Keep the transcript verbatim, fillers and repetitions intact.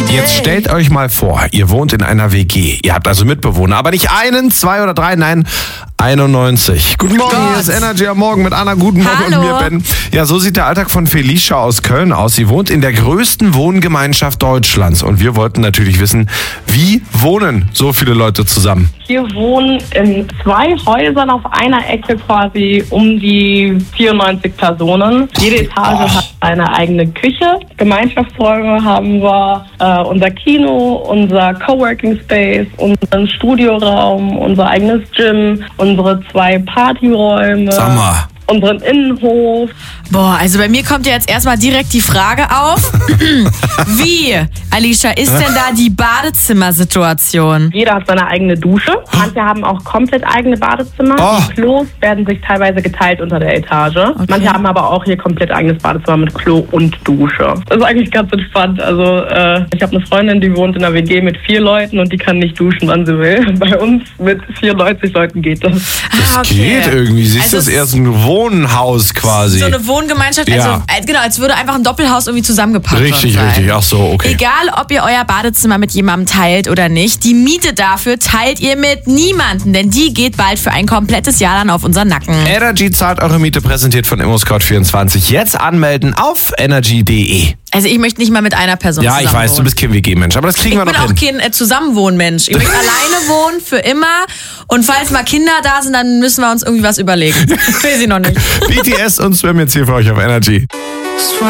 Jetzt stellt euch mal vor, ihr wohnt in einer W G. Ihr habt also Mitbewohner, aber nicht einen, zwei oder drei, nein, einundneunzig. Guten Morgen, Gott. hier ist Energy am Morgen mit Anna. Guten Morgen Hallo. und mir, Ben. Ja, so sieht der Alltag von Felicia aus Köln aus. Sie wohnt in der größten Wohngemeinschaft Deutschlands. Und wir wollten natürlich wissen, wie wohnen so viele Leute zusammen? Wir wohnen in zwei Häusern auf einer Ecke quasi um die vierundneunzig Personen. Jede Etage hat eine eigene Küche. Gemeinschaftsräume haben wir, äh, unser Kino, unser Coworking Space, unseren Studioraum, unser eigenes Gym, unsere zwei Partyräume. Sag mal. Unseren Innenhof. Boah, also bei mir kommt ja jetzt erstmal direkt die Frage auf. Wie, Alicia, ist denn da die Badezimmersituation? Jeder hat seine eigene Dusche. Manche haben auch komplett eigene Badezimmer. Oh. Die Klos werden sich teilweise geteilt unter der Etage. Okay. Manche haben aber auch hier komplett eigenes Badezimmer mit Klo und Dusche. Das ist eigentlich ganz entspannt. Also äh, ich habe eine Freundin, die wohnt in einer W G mit vier Leuten und die kann nicht duschen, wann sie will. Bei uns mit vierundneunzig Leuten geht das. Das Ah, okay. geht irgendwie. Siehst Also du, das es- ist erst ein Wohnhaus quasi. So eine Wohngemeinschaft, also Ja. äh, genau, als würde einfach ein Doppelhaus irgendwie zusammengepackt Richtig, sein. richtig. Ach so, okay. Egal, ob ihr euer Badezimmer mit jemandem teilt oder nicht, die Miete dafür teilt ihr mit niemandem, denn die geht bald für ein komplettes Jahr dann auf unseren Nacken. Energy zahlt eure Miete, präsentiert von ImmoScout vierundzwanzig. Jetzt anmelden auf energy punkt de. Also ich möchte nicht mal mit einer Person Ja, ich zusammenwohnen. weiß, du bist kein W G-Mensch, aber das kriegen Ich wir bin noch auch hin. kein äh, Zusammenwohnmensch. Ich möchte alleine wohnen, für immer. Und falls mal Kinder da sind, dann müssen wir uns irgendwie was überlegen. Weiß ich noch nicht. B T S und Swim jetzt hier für euch auf Energy.